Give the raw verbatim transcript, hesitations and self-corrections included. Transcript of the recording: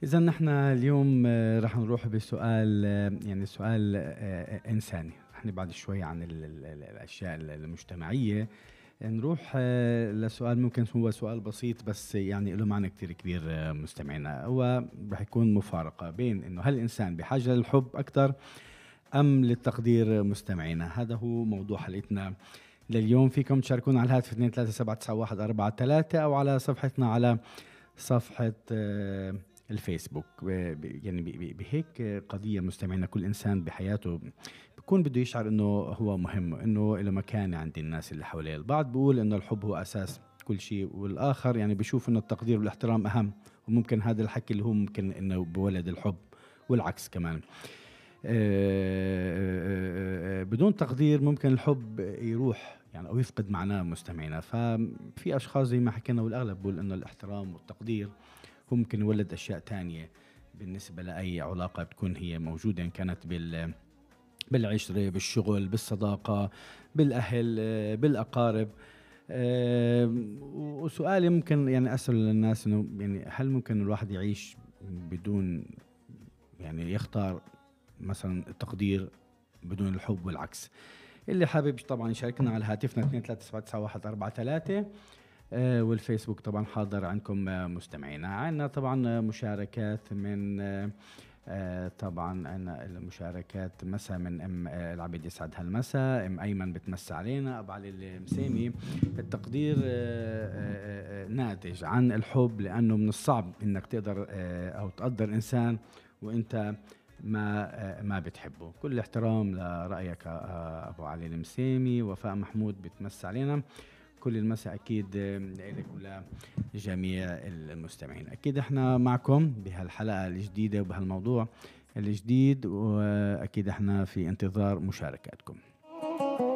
إذا نحن اليوم آه، رح نروح بسؤال، آه، يعني سؤال آه، إنساني. رح نبعد شوي عن ال- ال- ال- الأشياء ال- المجتمعية. نروح آه، لسؤال ممكن هو سؤال بسيط، بس يعني له معنى كتير كبير. آه، مستمعينا، هو رح يكون مفارقة بين إنه هل الإنسان بحاجة للحب أكثر أم للتقدير؟ مستمعينا، هذا هو موضوع حلقتنا لليوم. فيكم تشاركونا على الهاتف اثنين ثلاثة سبعة تسعة واحد أربعة ثلاثة أو على صفحتنا على صفحة آه، الفيسبوك. ب- ب- يعني ب- ب- بهيك قضية مستمعينا، كل إنسان بحياته بيكون بده يشعر إنه هو مهم، إنه له مكانة عند الناس اللي حواليه. البعض بيقول إنه الحب هو أساس كل شيء، والآخر يعني بيشوف إنه التقدير والاحترام أهم. وممكن هذا الحكي اللي هو ممكن إنه بولد الحب، والعكس كمان. آه، آه، بدون تقدير ممكن الحب يروح يعني أو يفقد معناه مستمعينا. ففي أشخاص زي ما حكينا، والأغلب بيقول إنه الاحترام والتقدير هو ممكن يولد أشياء تانية بالنسبة لأي علاقة بتكون هي موجودة، إن كانت بال بالعشرة، بالشغل، بالصداقة، بالأهل، آه، بالأقارب. آه، وسؤالي ممكن يعني أسأل للناس إنه يعني هل ممكن الواحد يعيش بدون، يعني يختار مثلا التقدير بدون الحب، والعكس؟ اللي حابب طبعا يشاركنا على هاتفنا اثنين ثلاثة سبعة تسعة واحد أربعة ثلاثة، آه، والفيسبوك طبعا حاضر عندكم آه، مستمعينا. عندنا طبعا آه، مشاركات من آه، آه، طبعا عندنا المشاركات مسا من ام آه، العبيد يسعد هالمسا. ام ايمن بتمسى علينا. ابو علي المسيمي: التقدير آه، آه، آه، ناتج عن الحب، لانه من الصعب انك تقدر آه، او تقدر انسان وانت ما آه، ما بتحبه. كل احترام لرايك آه، ابو علي المسيمي. وفاء محمود بتمسى علينا. كل المساء أكيد لك ولجميع المستمعين. أكيد إحنا معكم بهالحلقة الجديدة وبهالموضوع الجديد، وأكيد إحنا في انتظار مشاركاتكم.